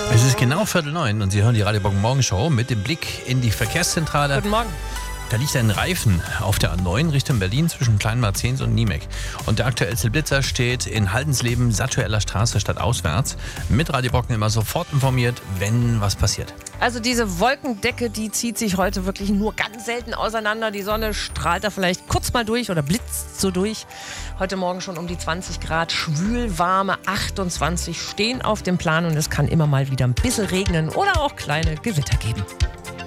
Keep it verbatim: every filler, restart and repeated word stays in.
Es ist genau Viertel neun und Sie hören die Radio Bock Morgenshow mit dem Blick in die Verkehrszentrale. Guten Morgen. Da liegt ein Reifen auf der A neun Richtung Berlin zwischen Kleinmarzens und Niemek. Und der aktuellste Blitzer steht in Haldensleben, Sattueller Straße stadtauswärts. Mit Radio Bocken immer sofort informiert, wenn was passiert. Also diese Wolkendecke, die zieht sich heute wirklich nur ganz selten auseinander. Die Sonne strahlt da vielleicht kurz mal durch oder blitzt so durch. Heute Morgen schon um die zwanzig Grad, schwülwarme achtundzwanzig stehen auf dem Plan und es kann immer mal wieder ein bisschen regnen oder auch kleine Gewitter geben.